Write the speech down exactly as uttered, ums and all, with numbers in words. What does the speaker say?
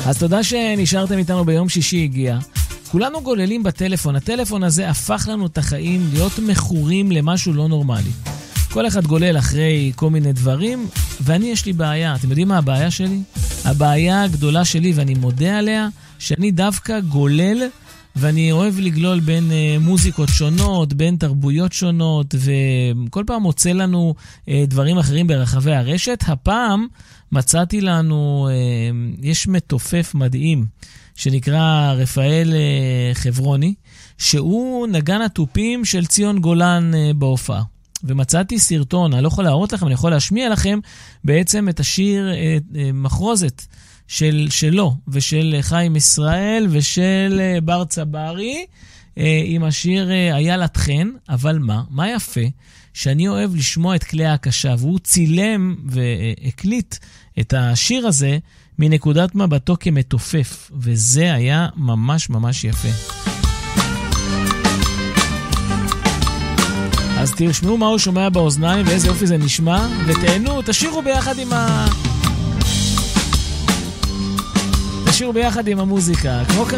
אז תודה שנשארתם איתנו ביום שישי הגיע. כולנו גוללים בטלפון. הטלפון הזה הפך לנו את החיים להיות מכורים למשהו לא נורמלי. כל אחד גולל אחרי כל מיני דברים, ואני יש לי בעיה. אתם יודעים מה הבעיה שלי? הבעיה הגדולה שלי, ואני מודה עליה, שאני דווקא גולל, ואני אוהב לגלול בין uh, מוזיקות שונות, בין תרבויות שונות, וכל פעם מוצא לנו uh, דברים אחרים ברחבי הרשת. הפעם מצאתי לנו, uh, יש מתופף מדהים, שנקרא רפאל uh, חברוני, שהוא נגן הטופים של ציון גולן uh, בהופעה. ומצאתי סרטון, אני לא יכול להראות לכם, אני יכול להשמיע לכם בעצם את השיר uh, uh, מחרוזת, של שלו ושל חיים ישראל ושל בר צברי עם השיר איילתכן. אבל מה? מה יפה? שאני אוהב לשמוע את כלי ההקשה, והוא צילם והקליט את השיר הזה מנקודת מבטו כמתופף, וזה היה ממש ממש יפה. אז תרשמו מה הוא שומע באוזניים ואיזה אופי זה נשמע, ותהנו, תשירו ביחד עם ה... תשירו ביחד עם המוזיקה, כמו